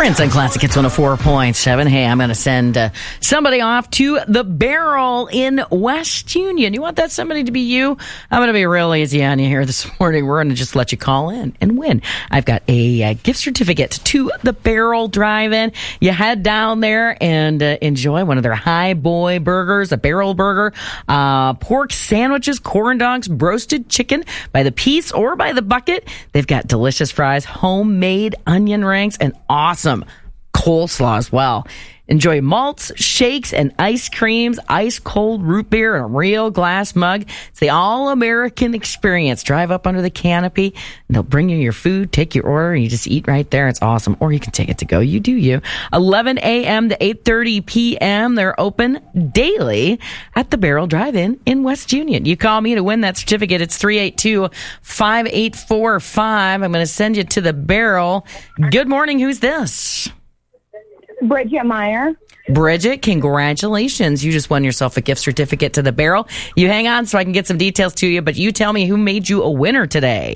Prince on Classic Hits 104.7. Hey, I'm going to send somebody off to the Barrel in West Union. You want that somebody to be you? I'm going to be real easy on you here this morning. We're going to just let you call in and win. I've got a gift certificate to the Barrel Drive-In. You head down there and enjoy one of their High Boy burgers, a Barrel burger, pork sandwiches, corn dogs, roasted chicken by the piece or by the bucket. They've got delicious fries, homemade onion rings, and awesome coleslaw as well. Enjoy malts, shakes, and ice creams, ice-cold root beer in a real glass mug. It's the all-American experience. Drive up under the canopy, and they'll bring you your food, take your order, and you just eat right there. It's awesome. Or you can take it to go. You do you. 11 a.m. to 8:30 p.m. They're open daily at the Barrel Drive-In in West Union. You call me to win that certificate. It's 382-5845. I'm going to send you to the Barrel. Good morning. Who's this? Bridget Meyer. Bridget, congratulations. You just won yourself a gift certificate to the Barrel. You hang on so I can get some details to you, but you tell me who made you a winner today.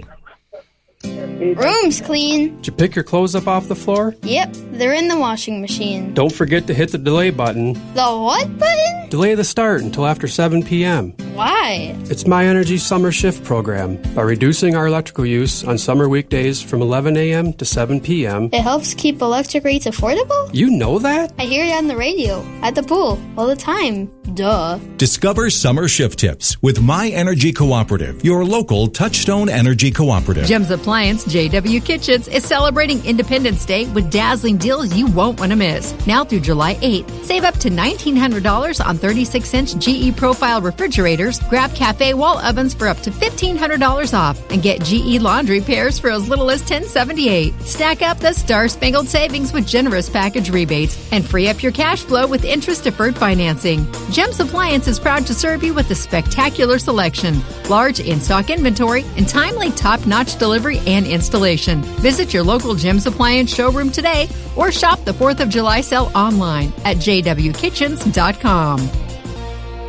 Room's clean. Did you pick your clothes up off the floor? Yep, they're in the washing machine. Don't forget to hit the delay button. The what button? Delay the start until after 7 p.m. Why? It's My Energy Summer Shift program. By reducing our electrical use on summer weekdays from 11 a.m. to 7 p.m. It helps keep electric rates affordable? You know that? I hear it on the radio, at the pool, all the time. Duh. Discover summer shift tips with My Energy Cooperative, your local Touchstone Energy Cooperative. Jim's Appliance JW Kitchens is celebrating Independence Day with dazzling deals you won't want to miss. Now through July 8th, save up to $1,900 on 36-inch GE Profile refrigerators, grab cafe wall ovens for up to $1,500 off, and get GE laundry pairs for as little as $10.78. Stack up the star-spangled savings with generous package rebates and free up your cash flow with interest-deferred financing. Jim's Appliance is proud to serve you with a spectacular selection, large in-stock inventory, and timely top-notch delivery and installation. Visit your local Jim's Appliance showroom today or shop the 4th of July sale online at jwkitchens.com.